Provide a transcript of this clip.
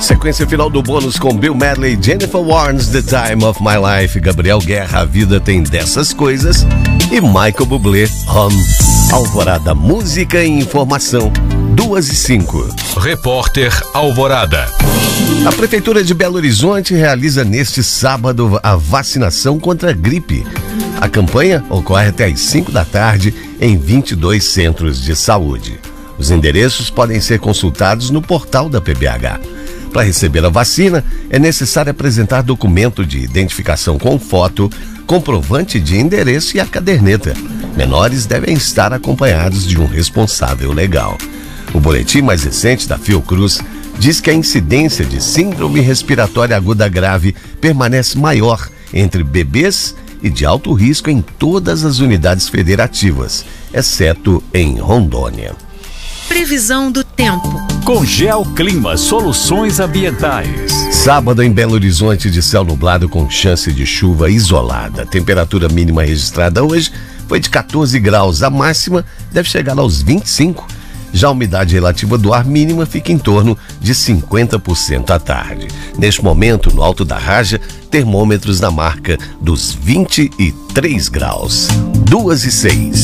Sequência final do bônus com Bill Medley, Jennifer Warnes, The Time of My Life, Gabriel Guerra, A Vida Tem Dessas Coisas e Michael Bublé, Home. Alvorada, música e informação, 2h05. Repórter Alvorada. A Prefeitura de Belo Horizonte realiza neste sábado a vacinação contra a gripe. A campanha ocorre até às 5 da tarde em 22 centros de saúde. Os endereços podem ser consultados no portal da PBH. Para receber a vacina, é necessário apresentar documento de identificação com foto, comprovante de endereço e a caderneta. Menores devem estar acompanhados de um responsável legal. O boletim mais recente da Fiocruz diz que a incidência de síndrome respiratória aguda grave permanece maior entre bebês e de alto risco em todas as unidades federativas, exceto em Rondônia. Previsão do tempo. Com Geoclima Soluções Ambientais. Sábado em Belo Horizonte, de céu nublado com chance de chuva isolada. A temperatura mínima registrada hoje foi de 14 graus. A máxima deve chegar aos 25. Já a umidade relativa do ar mínima fica em torno de 50% à tarde. Neste momento, no Alto da Raja, termômetros na marca dos 23 graus. 2h06.